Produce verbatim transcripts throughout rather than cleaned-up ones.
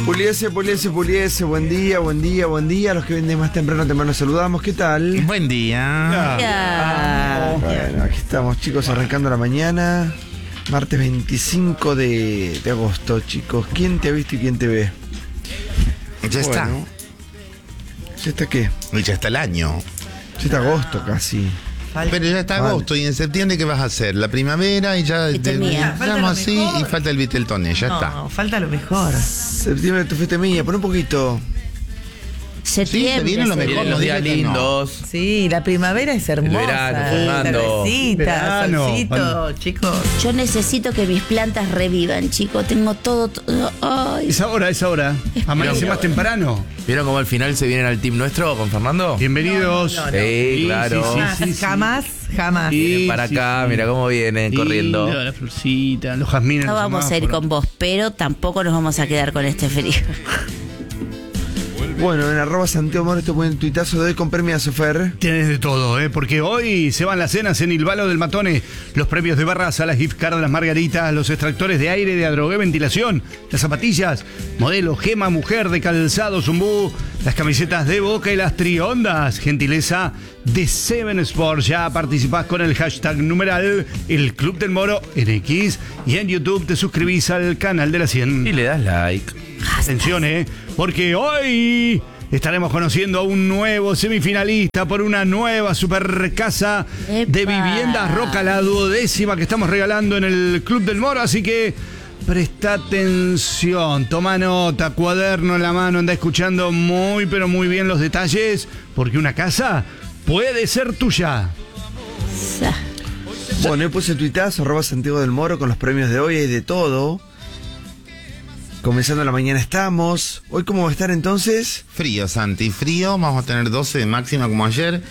Puliese, puliese, puliese, buen día, buen día, buen día. A los que vienen más temprano, temprano saludamos. ¿Qué tal? Buen día. Yeah. Bueno, aquí estamos, chicos, arrancando la mañana. Martes veinticinco de, de agosto, chicos. ¿Quién te ha visto y quién te ve? Ya está. Bueno, ¿ya está qué? Y ya está el año. Ya está agosto casi. Pero ya está Vale. agosto. ¿Y en septiembre qué vas a hacer? La primavera y ya... Vitelmía. ya llamo así y falta el Viteltoné. Ya no, está. No, falta lo mejor. Septiembre, tu fiesta mía, pon un poquito. Septiembre. Sí, se viene lo mejor. Vienen no los días digas que no. lindos. Sí, la primavera es hermosa. El verano, Fernando. Cervecita, Verano. solcito, Bueno. chicos. Yo necesito que mis plantas revivan, chicos. Tengo todo. todo ay. Es ahora, es ahora. Amanece más temprano. ¿Vieron cómo al final se vienen al team nuestro con Fernando? Bienvenidos. No, no, no. Sí, claro. Jamás, jamás, jamás. Y- Vienen para sí, acá, sí. mira cómo vienen corriendo. Lindo, la florcita, los jazmines. No los vamos a ir semáforos. con vos, pero tampoco nos vamos a quedar con este frío. Bueno, en arroba Santiago Moro te ponen tuitazo de hoy con premiazo, Fer. Tienes de todo, ¿eh? Porque hoy se van las cenas en Ilvalo del Matone, los premios de barras a las gift cards, las margaritas, los extractores de aire de Adrogué Ventilación, las zapatillas, modelo Gema Mujer de Calzado Zumbú, las camisetas de Boca y las triondas, gentileza de Seven Sports. Ya participás con el hashtag numeral El Club del Moro en X y en YouTube te suscribís al canal de la cien. Y le das like. Atención, ¿eh? Porque hoy estaremos conociendo a un nuevo semifinalista por una nueva super casa de ¡Epa! viviendas Roca, la duodécima que estamos regalando en el Club del Moro. Así que presta atención, toma nota, cuaderno en la mano, anda escuchando muy pero muy bien los detalles, porque una casa puede ser tuya. Sa- Bueno, yo puse tuitazo, arroba Santiago del Moro con los premios de hoy, hay de todo. Comenzando la mañana estamos. ¿Hoy cómo va a estar entonces? Frío, Santi, frío. Vamos a tener doce de máxima como ayer.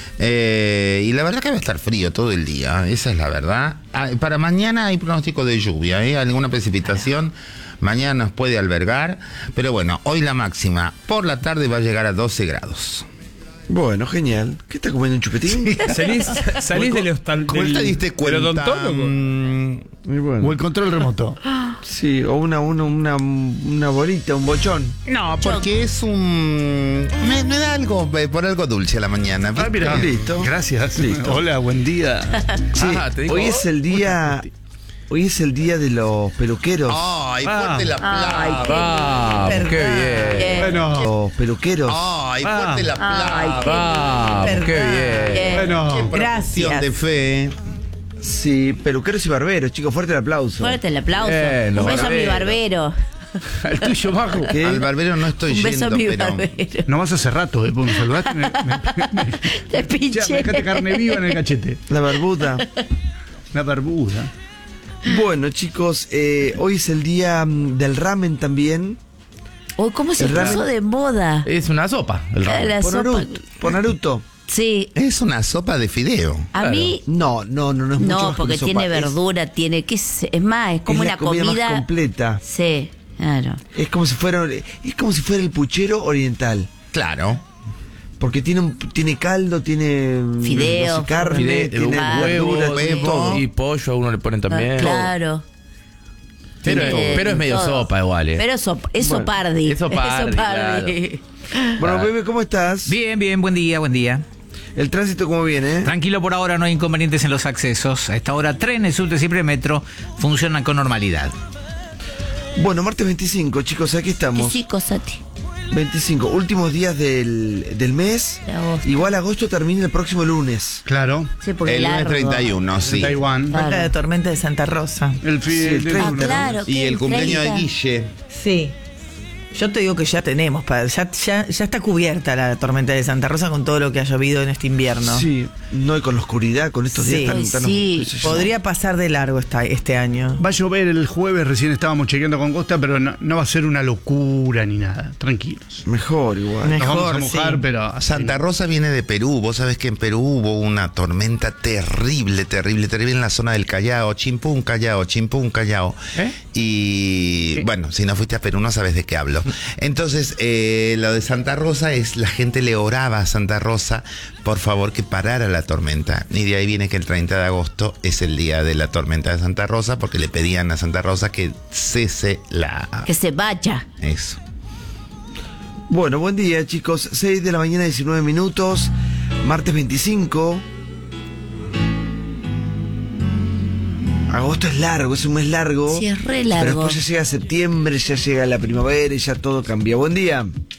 Eh, y la verdad que va a estar frío todo el día. Esa es la verdad. Ah, para mañana hay pronóstico de lluvia, ¿eh? Alguna precipitación. Mañana nos puede albergar. Pero bueno, hoy la máxima por la tarde va a llegar a doce grados. Bueno, genial. ¿Qué está comiendo un chupetín? ¿Salís, salís del hostal? ¿Cómo te diste cuenta? Mm, Y bueno, O el control remoto. sí, o una, una, una, una bolita, un bochón. No, porque es un... Me, me da algo, eh, por algo dulce a la mañana. Ah, mira, Listo. Gracias. Listo. Hola, buen día. Sí, Ah, te digo hoy vos. es el día. Hoy es el día de los peluqueros. ¡Ay, Ah. fuerte la Ay, plata! Vamos, qué bien. Bien. Bueno, Los peluqueros. ¡Ay, Ah. fuerte la Ay, plata! qué Vamos, qué bien. bien. bueno. Profesión Gracias. de fe. Sí, peluqueros y barberos, chicos, fuerte el aplauso. Fuerte el aplauso. Bien, Un los beso a mi barberos. barbero. El tuyo, Bajo. ¿Qué? Al barbero no estoy Un beso a yendo, mi pero... barbero. No vas hace rato, ¿eh? Porque me saludaste. Me, me, me- Te ya, pinché. me dejaste carne viva en el cachete. La barbuda. La barbuda. Bueno, chicos, eh, hoy es el día mm, del ramen también. Uy, ¿cómo se El ramen. puso de moda? Es una sopa, el La, ramen. la Por sopa. Naruto. Por Naruto. Sí. Es una sopa de fideo. A mí. No, no, no, no es mucho No, más que porque una tiene sopa. Es- verdura, tiene. ¿Qué es? Es más, es como es la una comida, comida. más completa. Sí, claro. Es como si fuera, es como si fuera el puchero oriental. Claro. Porque tiene un, tiene caldo, tiene mm, Fideo, no sé, carne, Fideo, tiene huevo, verduras, huevo. tiene todo. Y pollo, a uno le ponen también. Ah, claro. Pero, Tiene pero es medio todo. sopa igual, ¿eh? Pero es, sop- es Bueno, sopardi. es sopardi, sopardi. Bueno, bebé, ¿cómo estás? Bien, bien, buen día, buen día. El tránsito, ¿cómo viene? Tranquilo por ahora, no hay inconvenientes en los accesos. A esta hora trenes, subtes y premetro funcionan con normalidad. Bueno, martes veinticinco, chicos, aquí Y estamos. sí, Cosati. veinticinco, últimos días del, del mes. De agosto. Igual agosto termina el próximo lunes. Claro. Sí, porque El lunes largo. treinta y uno, sí. Taiwán. Claro. Falta de tormenta de Santa Rosa. El fi- Sí, el de- tren. Ah, claro. Y que el cumpleaños de treinta. Guille. Sí. Yo te digo que ya tenemos, pa- ya, ya, ya está cubierta la tormenta de Santa Rosa con todo lo que ha llovido en este invierno. Sí, no, y con la oscuridad, con estos días Sí. tan, Ay, tan sí. qué sé yo. Podría pasar de largo esta, este año. Va a llover el jueves, recién estábamos chequeando con Costa, pero no, no va a ser una locura ni nada. Tranquilos. Mejor igual. Mejor, Nos vamos a mojar, sí. pero así Santa no. Rosa viene de Perú. Vos sabés que en Perú hubo una tormenta terrible, terrible, terrible en la zona del Callao. Chimpún, Callao, Chimpún, Callao. ¿Eh? Y ¿Qué? bueno, si no fuiste a Perú no sabes de qué hablo. Entonces, eh, lo de Santa Rosa es, la gente le oraba a Santa Rosa, por favor, que parara la tormenta. Y de ahí viene que el treinta de agosto es el día de la tormenta de Santa Rosa, porque le pedían a Santa Rosa que cese la... Que se vaya. Eso. Bueno, buen día chicos, seis de la mañana, diecinueve minutos, martes veinticinco. Agosto es largo, es un mes largo. Sí, es re Pero largo. después ya llega septiembre, ya llega la primavera y ya todo cambia. Buen día.